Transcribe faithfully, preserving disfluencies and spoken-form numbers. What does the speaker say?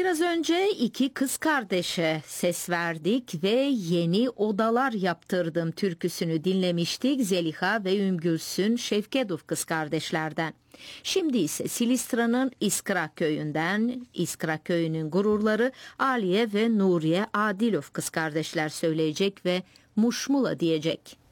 Biraz önce iki kız kardeşe ses verdik ve Yeni Odalar Yaptırdım türküsünü dinlemiştik Zeliha ve Ümmügülsün Şevkedov kız kardeşlerden. Şimdi ise Silistra'nın İskra köyünden, İskra köyünün gururları Aliye ve Nuriye Adilov kız kardeşler söyleyecek ve Muşmula diyecek.